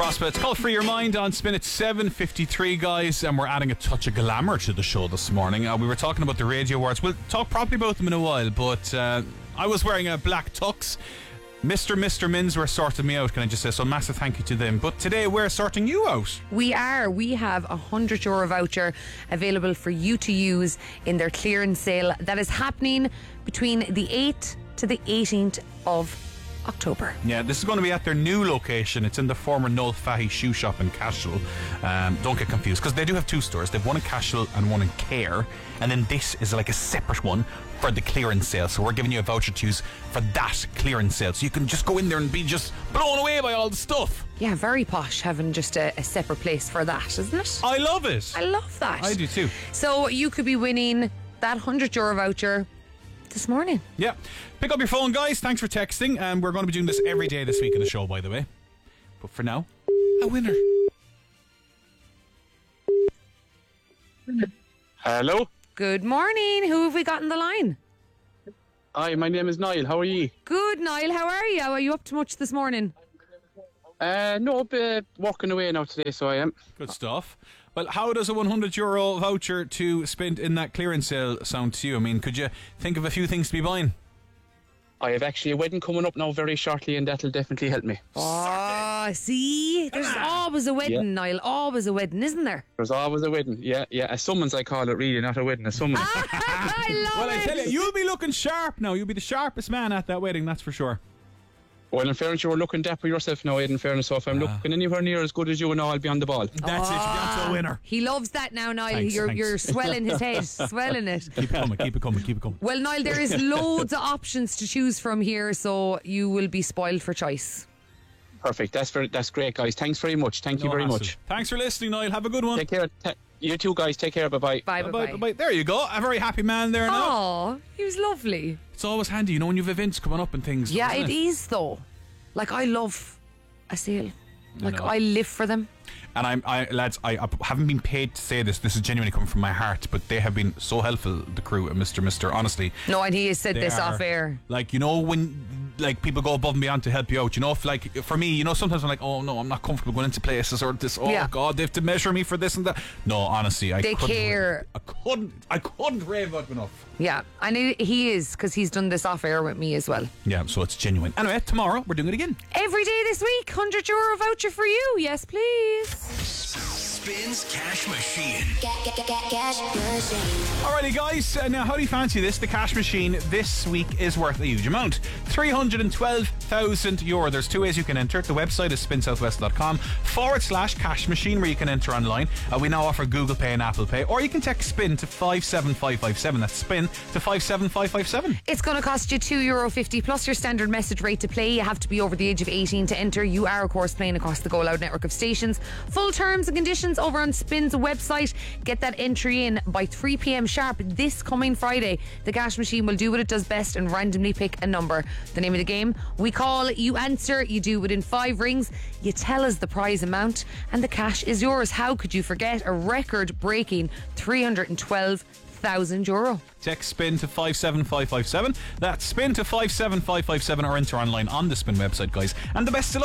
Prospect. It's called Free Your Mind on Spin. It's 7:53, guys, and we're adding a touch of glamour to the show this morning. We were talking about the Radio Awards. We'll talk properly about them in a while, but I was wearing a black tux. Mr. Minswere sorted me out, can I just say? So massive thank you to them. But today we're sorting you out. We are. We have a €100 voucher available for you to use in their clearance sale that is happening between the 8th to the 18th of October. Yeah, this is going to be at their new location. It's in the former Noel Fahy shoe shop in Cashel. Don't get confused, because they do have two stores. They have one in Cashel and one in Cahir, and then this is like a separate one for the clearance sale. So we're giving you a voucher to use for that clearance sale, so you can just go in there and be just blown away by all the stuff. Yeah, very posh having just a separate place for that, isn't it? I love it. I love that. I do too. So you could be winning that €100 voucher this morning. Yeah. Pick up your phone, guys. Thanks for texting. And we're going to be doing this every day this week in the show, by the way. But for now, a winner. Hello. Good morning. Who have we got in the line? Hi, my name is Niall. How are you? Good, Niall. How are you? Are you up to much this morning? No, walking away now today, so I am. Good stuff. Well, how does a €100 voucher to spend in that clearance sale sound to you? I mean, could you think of a few things to be buying? I have actually a wedding coming up now very shortly, and that'll definitely help me. Oh, see? There's always a wedding, Niall. Always a wedding, isn't there? There's always a wedding. Yeah. A summons, I call it, really, not a wedding, a summons. I love Well, it. I tell you, you'll be looking sharp now. You'll be the sharpest man at that wedding, that's for sure. Well, in fairness, you're looking dapper yourself now, Ed, in fairness. So if I'm looking anywhere near as good as you and I'll be on the ball. That's it. You'll be on to a winner. He loves that now, Niall. Thanks, You're swelling his head. Swelling it. Keep it coming. Well, Niall, there is loads of options to choose from here, so you will be spoiled for choice. Perfect. That's great, guys. Thanks very much. Thank you very much. Thanks for listening, Niall. Have a good one. Take care. You too, guys. Take care. Bye-bye. Bye. There you go. A very happy man there now. Oh, he was lovely. It's always handy, when you have events coming up and things. Yeah, isn't it is, though. Like, I love a sale. Like, I live for them. And lads, I haven't been paid to say this. This is genuinely coming from my heart, but they have been so helpful, the crew at Mr. Honestly. No, and he has said this off air. Like, when people go above and beyond to help you out, if, like, for me, sometimes I'm like, oh no, I'm not comfortable going into places, or this, God, they have to measure me for this and that. No, honestly, they care. I couldn't rave about enough. Yeah, and he is, because he's done this off air with me as well. Yeah, so it's genuine. Anyway, tomorrow we're doing it again. Every day this week, €100 voucher for you. Yes, please. Spins Cash Machine. Cash machine. Alrighty, guys. Now, how do you fancy this? The cash machine this week is worth a huge amount. €312,000. There's two ways you can enter. The website is spinsouthwest.com/cash machine, where you can enter online. We now offer Google Pay and Apple Pay. Or you can text SPIN to 57557. That's SPIN to 57557. It's going to cost you €2.50 plus your standard message rate to play. You have to be over the age of 18 to enter. You are, of course, playing across the Go Loud network of stations. Full terms and conditions over on Spin's website. Get that entry in by 3 p.m. sharp this coming Friday. The cash machine will do what it does best and randomly pick a number. The name of the game: we call, you answer, you do within 5 rings, you tell us the prize amount, and the cash is yours. How could you forget a record-breaking €312,000? Text SPIN to 57557. That's SPIN to 57557, or enter online on the Spin website, guys. And the best of luck.